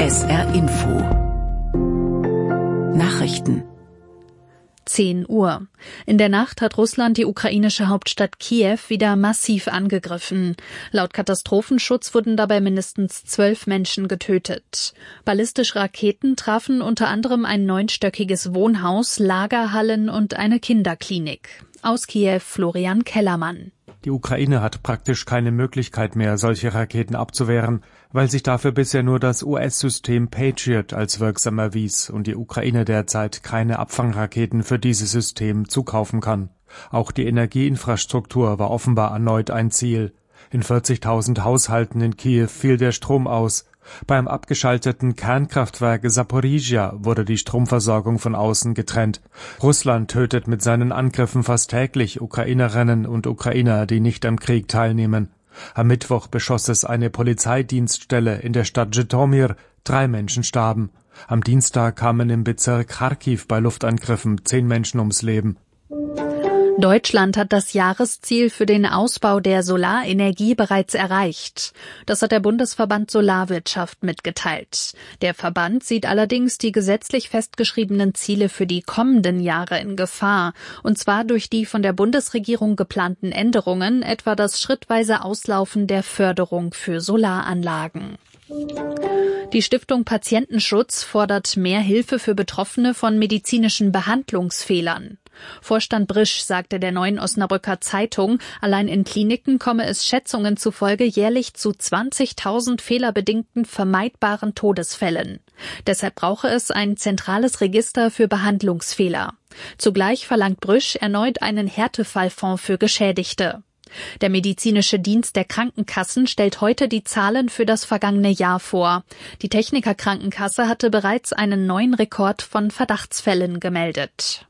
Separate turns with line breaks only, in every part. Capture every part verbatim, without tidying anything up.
S R Info Nachrichten.
zehn Uhr. In der Nacht hat Russland die ukrainische Hauptstadt Kiew wieder massiv angegriffen. Laut Katastrophenschutz wurden dabei mindestens zwölf Menschen getötet. Ballistische Raketen trafen unter anderem ein neunstöckiges Wohnhaus, Lagerhallen und eine Kinderklinik. Aus Kiew Florian Kellermann.
Die Ukraine hat praktisch keine Möglichkeit mehr, solche Raketen abzuwehren, weil sich dafür bisher nur das U S-System Patriot als wirksam erwies und die Ukraine derzeit keine Abfangraketen für dieses System zukaufen kann. Auch die Energieinfrastruktur war offenbar erneut ein Ziel. In vierzigtausend Haushalten in Kiew fiel der Strom aus. Beim abgeschalteten Kernkraftwerk Saporizhia wurde die Stromversorgung von außen getrennt. Russland tötet mit seinen Angriffen fast täglich Ukrainerinnen und Ukrainer, die nicht am Krieg teilnehmen. Am Mittwoch beschoss es eine Polizeidienststelle in der Stadt Zhytomyr. Drei Menschen starben. Am Dienstag kamen im Bezirk Charkiw bei Luftangriffen zehn Menschen ums Leben.
Deutschland hat das Jahresziel für den Ausbau der Solarenergie bereits erreicht. Das hat der Bundesverband Solarwirtschaft mitgeteilt. Der Verband sieht allerdings die gesetzlich festgeschriebenen Ziele für die kommenden Jahre in Gefahr, und zwar durch die von der Bundesregierung geplanten Änderungen, etwa das schrittweise Auslaufen der Förderung für Solaranlagen. Die Stiftung Patientenschutz fordert mehr Hilfe für Betroffene von medizinischen Behandlungsfehlern. Vorstand Brisch sagte der Neuen Osnabrücker Zeitung, allein in Kliniken komme es Schätzungen zufolge jährlich zu zwanzigtausend fehlerbedingten vermeidbaren Todesfällen. Deshalb brauche es ein zentrales Register für Behandlungsfehler. Zugleich verlangt Brisch erneut einen Härtefallfonds für Geschädigte. Der medizinische Dienst der Krankenkassen stellt heute die Zahlen für das vergangene Jahr vor. Die Techniker Krankenkasse hatte bereits einen neuen Rekord von Verdachtsfällen gemeldet.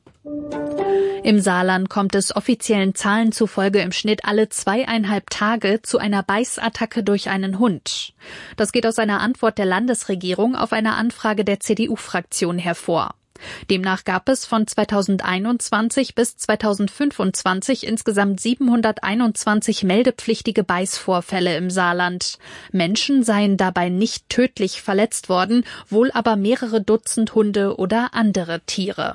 Im Saarland kommt es offiziellen Zahlen zufolge im Schnitt alle zweieinhalb Tage zu einer Beißattacke durch einen Hund. Das geht aus einer Antwort der Landesregierung auf eine Anfrage der C D U-Fraktion hervor. Demnach gab es von zweitausendeinundzwanzig bis zweitausendfünfundzwanzig insgesamt siebenhunderteinundzwanzig meldepflichtige Beißvorfälle im Saarland. Menschen seien dabei nicht tödlich verletzt worden, wohl aber mehrere Dutzend Hunde oder andere Tiere.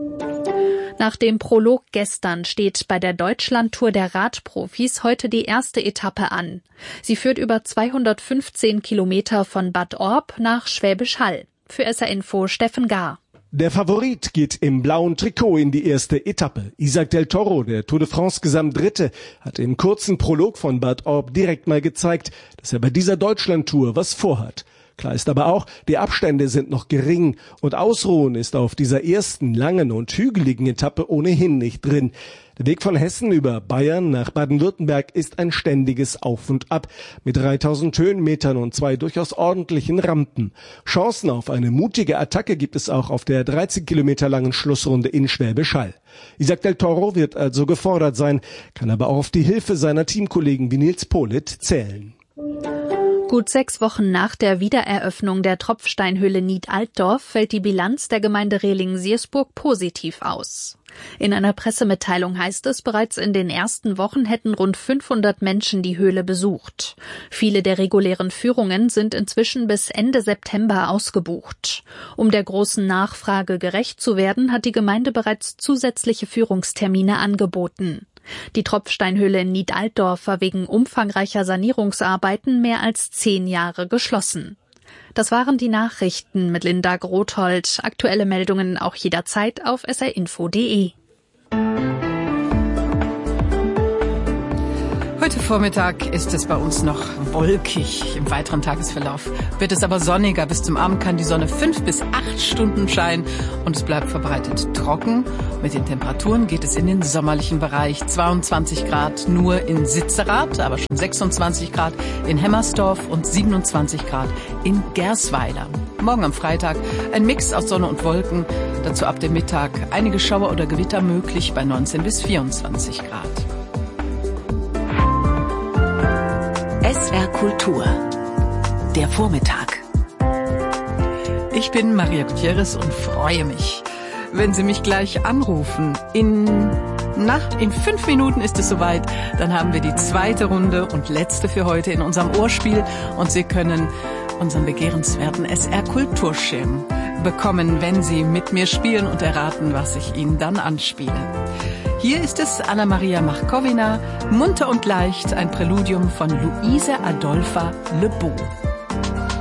Nach dem Prolog gestern steht bei der Deutschlandtour der Radprofis heute die erste Etappe an. Sie führt über zweihundertfünfzehn Kilometer von Bad Orb nach Schwäbisch Hall. Für S R Info Steffen Gar.
Der Favorit geht im blauen Trikot in die erste Etappe. Isaac del Toro, der Tour de France Gesamtdritte, hat im kurzen Prolog von Bad Orb direkt mal gezeigt, dass er bei dieser Deutschlandtour was vorhat. Klar ist aber auch, die Abstände sind noch gering und Ausruhen ist auf dieser ersten langen und hügeligen Etappe ohnehin nicht drin. Der Weg von Hessen über Bayern nach Baden-Württemberg ist ein ständiges Auf und Ab mit dreitausend Höhenmetern und zwei durchaus ordentlichen Rampen. Chancen auf eine mutige Attacke gibt es auch auf der dreizehn Kilometer langen Schlussrunde in Schwäbisch Hall. Isaac del Toro wird also gefordert sein, kann aber auch auf die Hilfe seiner Teamkollegen wie Nils Politt zählen.
Gut sechs Wochen nach der Wiedereröffnung der Tropfsteinhöhle Nied-Altdorf fällt die Bilanz der Gemeinde Rehling-Siersburg positiv aus. In einer Pressemitteilung heißt es, bereits in den ersten Wochen hätten rund fünfhundert Menschen die Höhle besucht. Viele der regulären Führungen sind inzwischen bis Ende September ausgebucht. Um der großen Nachfrage gerecht zu werden, hat die Gemeinde bereits zusätzliche Führungstermine angeboten. Die Tropfsteinhöhle in Nied-Altdorf war wegen umfangreicher Sanierungsarbeiten mehr als zehn Jahre geschlossen. Das waren die Nachrichten mit Linda Grothold. Aktuelle Meldungen auch jederzeit auf s r info punkt d e.
Heute Vormittag ist es bei uns noch wolkig. Im weiteren Tagesverlauf wird es aber sonniger. Bis zum Abend kann die Sonne fünf bis acht Stunden scheinen und es bleibt verbreitet trocken. Mit den Temperaturen geht es in den sommerlichen Bereich. zweiundzwanzig Grad nur in Sitzerath, aber schon sechsundzwanzig Grad in Hemmersdorf und siebenundzwanzig Grad in Gersweiler. Morgen am Freitag ein Mix aus Sonne und Wolken. Dazu ab dem Mittag einige Schauer oder Gewitter möglich bei neunzehn bis vierundzwanzig Grad.
S R Kultur. Der Vormittag.
Ich bin Maria Gutierrez und freue mich, wenn Sie mich gleich anrufen. In, na, in fünf Minuten ist es soweit. Dann haben wir die zweite Runde und letzte für heute in unserem Ohrspiel. Und Sie können unseren begehrenswerten S R-Kulturschirm bekommen, wenn Sie mit mir spielen und erraten, was ich Ihnen dann anspiele. Hier ist es Anna-Maria Markowina, munter und leicht, ein Präludium von Luise Adolpha Le Beau.